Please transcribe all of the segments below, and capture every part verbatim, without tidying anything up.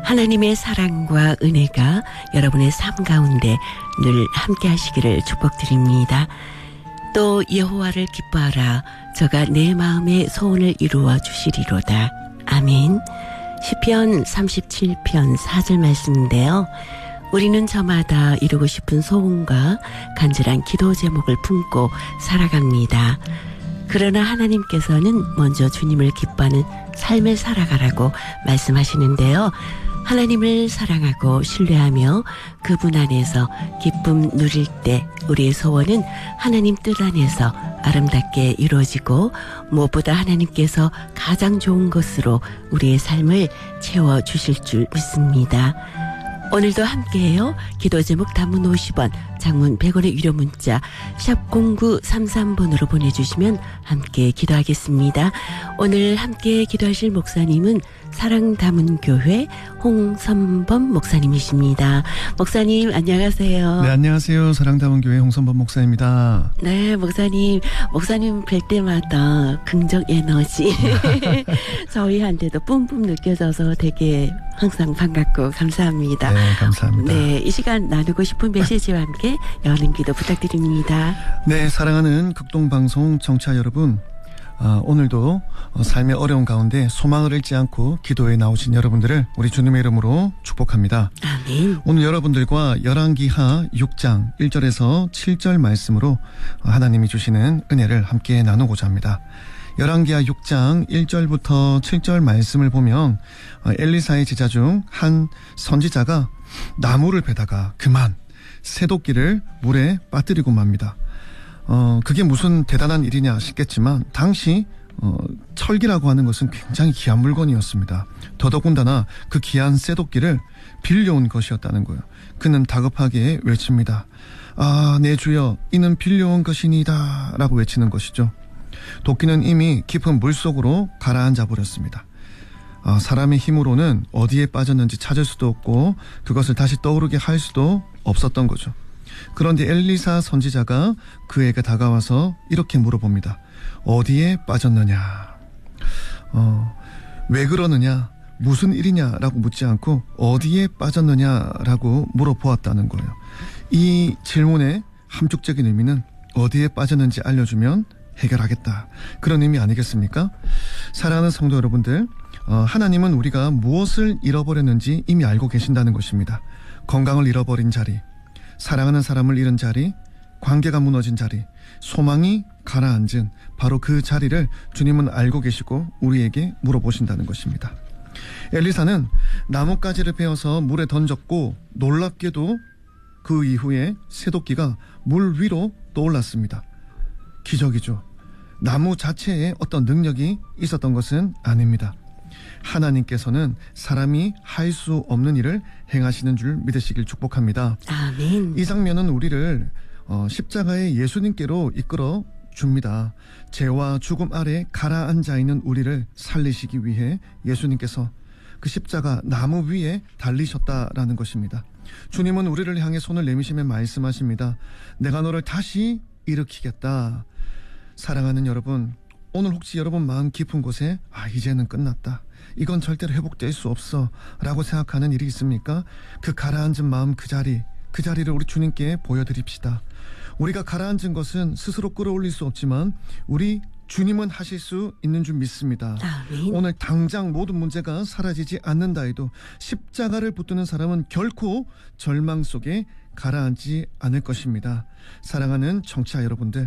하나님의 사랑과 은혜가 여러분의 삶 가운데 늘 함께 하시기를 축복드립니다. 또 여호와를 기뻐하라. 저가 내 마음의 소원을 이루어 주시리로다. 아멘. 시편 삼십칠 편 사 절 말씀인데요. 우리는 저마다 이루고 싶은 소원과 간절한 기도 제목을 품고 살아갑니다. 그러나 하나님께서는 먼저 주님을 기뻐하는 삶을 살아가라고 말씀하시는데요. 하나님을 사랑하고 신뢰하며 그분 안에서 기쁨 누릴 때 우리의 소원은 하나님 뜻 안에서 아름답게 이루어지고 무엇보다 하나님께서 가장 좋은 것으로 우리의 삶을 채워주실 줄 믿습니다. 오늘도 함께해요. 기도 제목 단문 오십 원, 장문 백 원의 유료 문자 샵 공구삼삼 번으로 보내주시면 함께 기도하겠습니다. 오늘 함께 기도하실 목사님은 사랑다문교회 홍선범 목사님이십니다. 목사님 안녕하세요. 네, 안녕하세요. 사랑다문교회 홍선범 목사입니다. 네, 목사님. 목사님 뵐 때마다 긍정 에너지 저희한테도 뿜뿜 느껴져서 되게 항상 반갑고 감사합니다. 네, 감사합니다. 네, 이 시간 나누고 싶은 메시지와 함께 여는 기도 부탁드립니다. 네, 사랑하는 극동방송 청취자 여러분, 어, 오늘도 삶의 어려운 가운데 소망을 잃지 않고 기도에 나오신 여러분들을 우리 주님의 이름으로 축복합니다. 아멘. 오늘 여러분들과 열왕기하 육 장 일 절에서 칠 절 말씀으로 하나님이 주시는 은혜를 함께 나누고자 합니다. 열왕기하 육 장 일 절부터 칠 절 말씀을 보면 엘리사의 제자 중 한 선지자가 나무를 베다가 그만 새도끼를 물에 빠뜨리고 맙니다. 어, 그게 무슨 대단한 일이냐 싶겠지만 당시 어, 철기라고 하는 것은 굉장히 귀한 물건이었습니다. 더더군다나 그 귀한 쇠도끼를 빌려온 것이었다는 거예요. 그는 다급하게 외칩니다. 아, 내 주여, 이는 빌려온 것이니이다 라고 외치는 것이죠. 도끼는 이미 깊은 물속으로 가라앉아 버렸습니다. 어, 사람의 힘으로는 어디에 빠졌는지 찾을 수도 없고 그것을 다시 떠오르게 할 수도 없었던 거죠. 그런데 엘리사 선지자가 그에게 다가와서 이렇게 물어봅니다. 어디에 빠졌느냐? 어, 왜 그러느냐? 무슨 일이냐라고 묻지 않고 어디에 빠졌느냐라고 물어보았다는 거예요. 이 질문의 함축적인 의미는 어디에 빠졌는지 알려주면 해결하겠다. 그런 의미 아니겠습니까? 사랑하는 성도 여러분들, 어, 하나님은 우리가 무엇을 잃어버렸는지 이미 알고 계신다는 것입니다. 건강을 잃어버린 자리, 사랑하는 사람을 잃은 자리, 관계가 무너진 자리, 소망이 가라앉은 바로 그 자리를 주님은 알고 계시고 우리에게 물어보신다는 것입니다. 엘리사는 나뭇가지를 베어서 물에 던졌고 놀랍게도 그 이후에 새도끼가 물 위로 떠올랐습니다. 기적이죠. 나무 자체에 어떤 능력이 있었던 것은 아닙니다. 하나님께서는 사람이 할 수 없는 일을 행하시는 줄 믿으시길 축복합니다. 아멘. 이 장면은 우리를 어, 십자가의 예수님께로 이끌어 줍니다. 죄와 죽음 아래 가라앉아 있는 우리를 살리시기 위해 예수님께서 그 십자가 나무 위에 달리셨다라는 것입니다. 주님은 우리를 향해 손을 내미시며 말씀하십니다. 내가 너를 다시 일으키겠다. 사랑하는 여러분, 오늘 혹시 여러분 마음 깊은 곳에 아 이제는 끝났다, 이건 절대로 회복될 수 없어 라고 생각하는 일이 있습니까? 그 가라앉은 마음, 그 자리 그 자리를 우리 주님께 보여드립시다. 우리가 가라앉은 것은 스스로 끌어올릴 수 없지만 우리 주님은 하실 수 있는 줄 믿습니다. 아멘. 오늘 당장 모든 문제가 사라지지 않는다 해도 십자가를 붙드는 사람은 결코 절망 속에 가라앉지 않을 것입니다. 사랑하는 청취자 여러분들,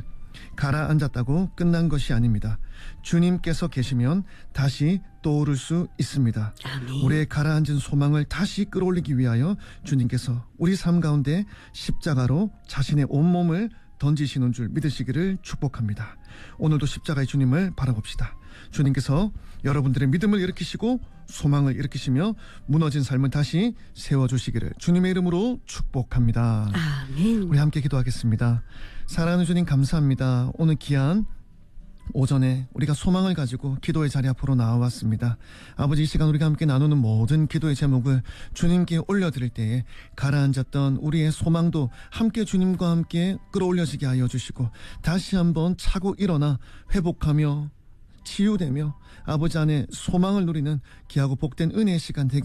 가라앉았다고 끝난 것이 아닙니다. 주님께서 계시면 다시 떠오를 수 있습니다. 아멘. 우리의 가라앉은 소망을 다시 끌어올리기 위하여 주님께서 우리 삶 가운데 십자가로 자신의 온몸을 던지시는 줄 믿으시기를 축복합니다. 오늘도 십자가의 주님을 바라봅시다. 주님께서 여러분들의 믿음을 일으키시고 소망을 일으키시며 무너진 삶을 다시 세워주시기를 주님의 이름으로 축복합니다. 아멘. 우리 함께 기도하겠습니다. 사랑하는 주님, 감사합니다. 오늘 귀한 오전에 우리가 소망을 가지고 기도의 자리 앞으로 나와왔습니다. 아버지, 이 시간 우리가 함께 나누는 모든 기도의 제목을 주님께 올려드릴 때에 가라앉았던 우리의 소망도 함께 주님과 함께 끌어올려지게 하여 주시고 다시 한번 차고 일어나 회복하며 치유되며 아버지 안에 소망을 누리는 귀하고 복된 은혜의 시간 되게